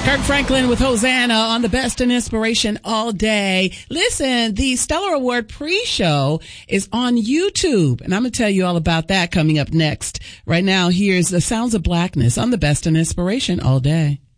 Kirk Franklin with Hosanna on the Best in Inspiration all day. Listen, the Stellar Award pre-show is on YouTube, and I'm going to tell you all about that coming up next. Right now, here's the Sounds of Blackness on the Best in Inspiration all day.